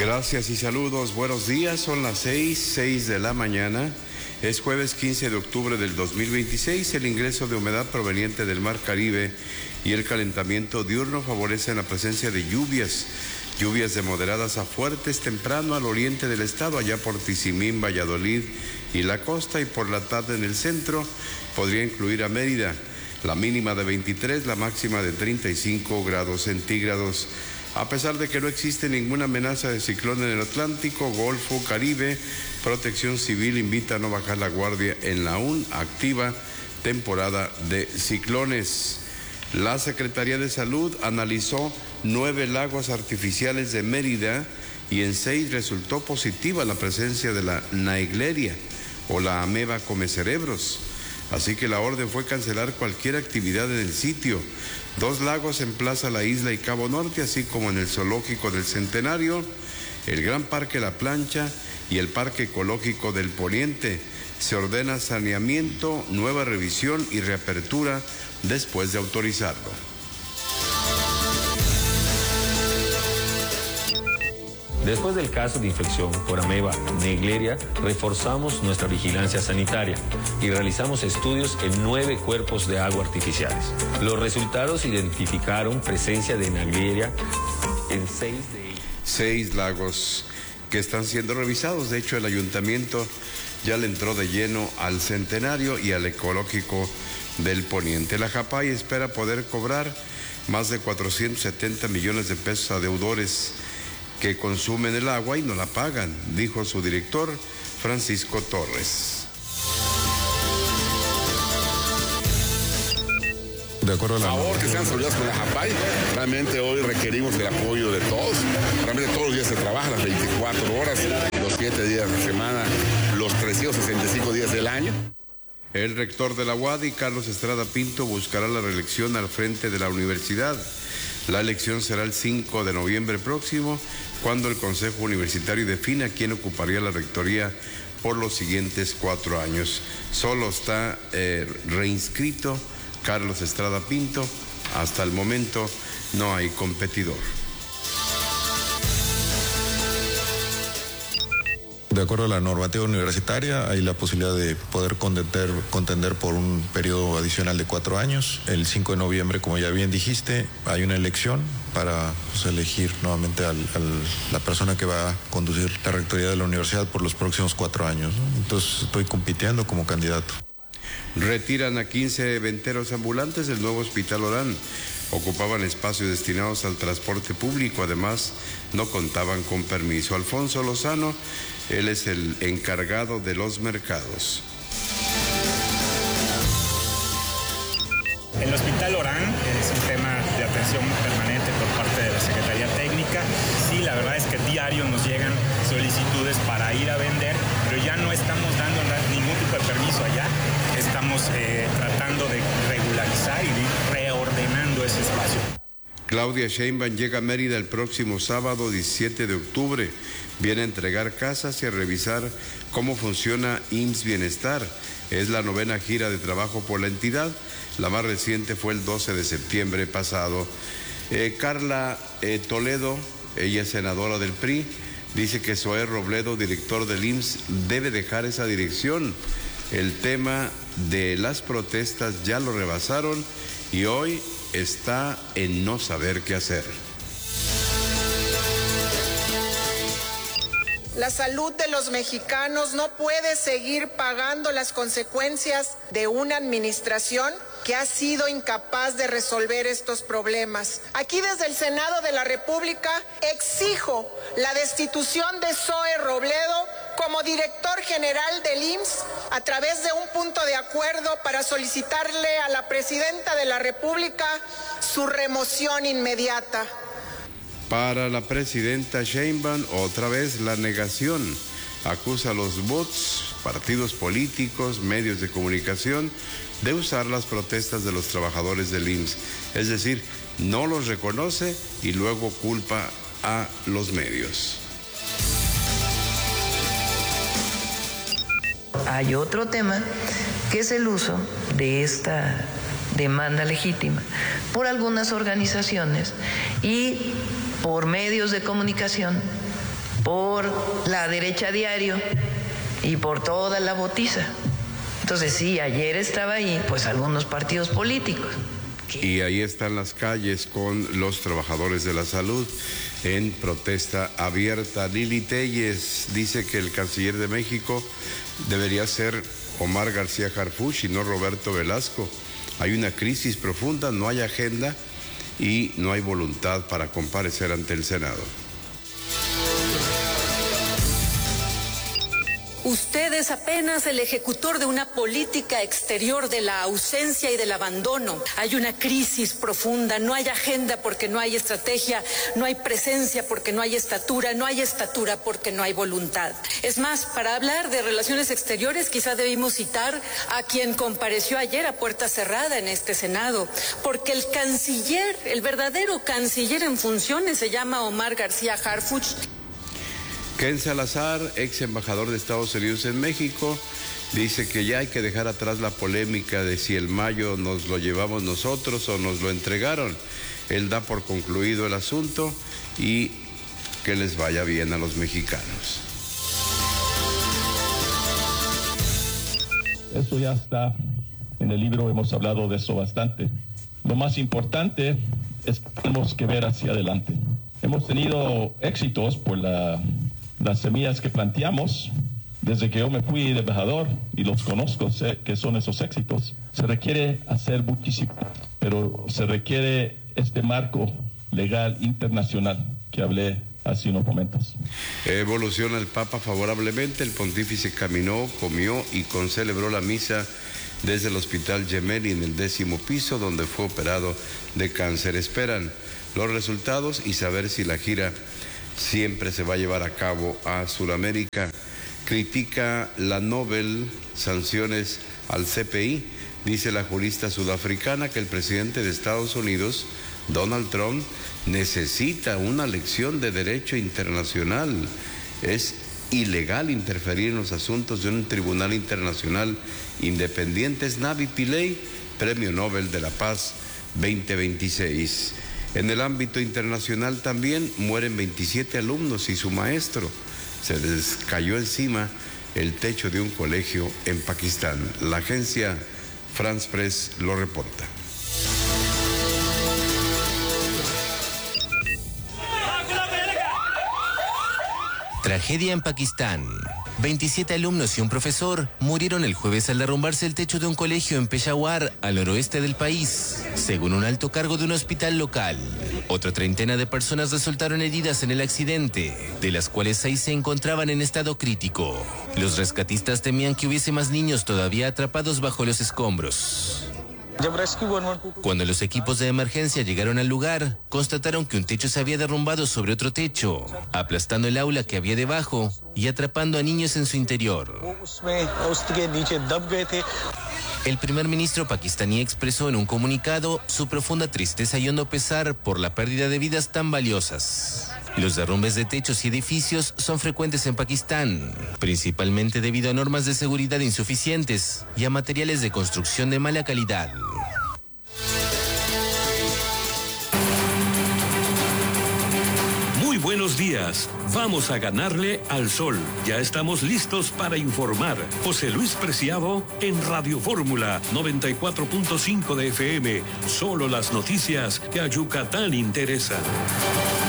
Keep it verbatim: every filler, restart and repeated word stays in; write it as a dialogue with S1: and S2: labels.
S1: Gracias y saludos, buenos días, son las seis, seis de la mañana, es jueves quince de octubre del dos mil veintiséis, el ingreso de humedad proveniente del Mar Caribe y el calentamiento diurno favorecen la presencia de lluvias, lluvias de moderadas a fuertes temprano al oriente del estado, allá por Tizimín, Valladolid y la costa, y por la tarde en el centro, podría incluir a Mérida, la mínima de veintitrés, la máxima de treinta y cinco grados centígrados. A pesar de que no existe ninguna amenaza de ciclón en el Atlántico, Golfo, Caribe, Protección Civil invita a no bajar la guardia en la aún activa temporada de ciclones. La Secretaría de Salud analizó nueve lagos artificiales de Mérida y en seis resultó positiva la presencia de la Naegleria o la ameba comecerebros. Así que la orden fue cancelar cualquier actividad en el sitio. Dos lagos en Plaza La Isla y Cabo Norte, así como en el Zoológico del Centenario, el Gran Parque La Plancha y el Parque Ecológico del Poniente. Se ordena saneamiento, nueva revisión y reapertura después de autorizarlo.
S2: Después del caso de infección por ameba Naegleria, reforzamos nuestra vigilancia sanitaria y realizamos estudios en nueve cuerpos de agua artificiales. Los resultados identificaron presencia de Naegleria en seis de ellos.
S1: Seis lagos que están siendo revisados. De hecho, el ayuntamiento ya le entró de lleno al Centenario y al Ecológico del Poniente. La Japay espera poder cobrar más de cuatrocientos setenta millones de pesos a deudores que consumen el agua y no la pagan, dijo su director, Francisco Torres.
S3: De acuerdo a la
S4: Por favor, que sean solidados con la Japay. Realmente hoy requerimos el apoyo de todos. Realmente todos los días se trabaja, las veinticuatro horas, los siete días de la semana, los trescientos sesenta y cinco días del año.
S1: El rector de la U A D Y, Carlos Estrada Pinto, buscará la reelección al frente de la universidad. La elección será el cinco de noviembre próximo, cuando el Consejo Universitario defina quién ocuparía la rectoría por los siguientes cuatro años. Solo está eh, reinscrito Carlos Estrada Pinto. Hasta el momento no hay competidor.
S3: De acuerdo a la normativa universitaria, hay la posibilidad de poder contender, contender por un periodo adicional de cuatro años. El cinco de noviembre, como ya bien dijiste, hay una elección para pues, elegir nuevamente a la persona que va a conducir la rectoría de la universidad por los próximos cuatro años, ¿no? Entonces estoy compitiendo como candidato.
S1: Retiran a quince venteros ambulantes del nuevo Hospital Orán. Ocupaban espacios destinados al transporte público, además no contaban con permiso. Alfonso Lozano, él es el encargado de los mercados.
S5: El Hospital Orán es un tema de atención permanente por parte de la Secretaría Técnica. Sí, la verdad es que diario nos llegan solicitudes para ir a vender, pero ya no estamos dando ningún tipo de permiso allá. Estamos eh, tratando de regularizar y de ir reordenando ese espacio.
S1: Claudia Sheinbaum llega a Mérida el próximo sábado diecisiete de octubre. Viene a entregar casas y a revisar cómo funciona I M S S Bienestar. Es la novena gira de trabajo por la entidad. La más reciente fue el doce de septiembre pasado. Eh, Carla eh, Toledo, ella es senadora del P R I, dice que Zoé Robledo, director del I M S S, debe dejar esa dirección. El tema de las protestas ya lo rebasaron y hoy está en no saber qué hacer.
S6: La salud de los mexicanos no puede seguir pagando las consecuencias de una administración que ha sido incapaz de resolver estos problemas. Aquí desde el Senado de la República exijo la destitución de Zoé Robledo como director general del I M S S a través de un punto de acuerdo para solicitarle a la presidenta de la República su remoción inmediata.
S1: Para la presidenta Sheinbaum, otra vez la negación. Acusa a los bots, partidos políticos, medios de comunicación, de usar las protestas de los trabajadores del I M S S. Es decir, no los reconoce y luego culpa a los medios.
S7: Hay otro tema que es el uso de esta demanda legítima por algunas organizaciones y por medios de comunicación por la derecha diario y por toda la botiza. Entonces sí, ayer estaba ahí pues algunos partidos políticos.
S1: Y ahí están las calles con los trabajadores de la salud en protesta abierta. Lili Telles dice que el canciller de México debería ser Omar García Harfuch y no Roberto Velasco. Hay una crisis profunda, no hay agenda y no hay voluntad para comparecer ante el Senado.
S8: Usted es apenas el ejecutor de una política exterior de la ausencia y del abandono. Hay una crisis profunda, no hay agenda porque no hay estrategia, no hay presencia porque no hay estatura, no hay estatura porque no hay voluntad. Es más, para hablar de relaciones exteriores quizá debimos citar a quien compareció ayer a puerta cerrada en este Senado, porque el canciller, el verdadero canciller en funciones se llama Omar García Harfuch.
S1: Ken Salazar, ex embajador de Estados Unidos en México, dice que ya hay que dejar atrás la polémica de si el mayo nos lo llevamos nosotros o nos lo entregaron. Él da por concluido el asunto y que les vaya bien a los mexicanos.
S9: Eso ya está en el libro, hemos hablado de eso bastante. Lo más importante es que tenemos que ver hacia adelante. Hemos tenido éxitos por la... las semillas que planteamos desde que yo me fui de embajador y los conozco, sé que son esos éxitos. Se requiere hacer muchísimo, pero se requiere este marco legal internacional que hablé hace unos momentos.
S1: Evoluciona el Papa favorablemente, el pontífice caminó, comió y concelebró la misa desde el Hospital Gemelli en el décimo piso, donde fue operado de cáncer. Esperan los resultados y saber si la gira siempre se va a llevar a cabo a Sudamérica. Critica la Nobel sanciones al C P I. Dice la jurista sudafricana que el presidente de Estados Unidos, Donald Trump, necesita una lección de derecho internacional. Es ilegal interferir en los asuntos de un tribunal internacional independiente. Es Navi Pillay, Premio Nobel de la Paz veinte veintiséis. En el ámbito internacional también mueren veintisiete alumnos y su maestro. Se les cayó encima el techo de un colegio en Pakistán. La agencia France Press lo reporta.
S10: Tragedia en Pakistán. veintisiete alumnos y un profesor murieron el jueves al derrumbarse el techo de un colegio en Peshawar, al noroeste del país, según un alto cargo de un hospital local. Otra treintena de personas resultaron heridas en el accidente, de las cuales seis se encontraban en estado crítico. Los rescatistas temían que hubiese más niños todavía atrapados bajo los escombros. Cuando los equipos de emergencia llegaron al lugar, constataron que un techo se había derrumbado sobre otro techo, aplastando el aula que había debajo y atrapando a niños en su interior. El primer ministro pakistaní expresó en un comunicado su profunda tristeza y hondo pesar por la pérdida de vidas tan valiosas. Los derrumbes de techos y edificios son frecuentes en Pakistán, principalmente debido a normas de seguridad insuficientes y a materiales de construcción de mala calidad.
S11: Muy buenos días. Vamos a ganarle al sol. Ya estamos listos para informar. José Luis Preciado en Radio Fórmula noventa y cuatro punto cinco de F M. Solo las noticias que a Yucatán interesan.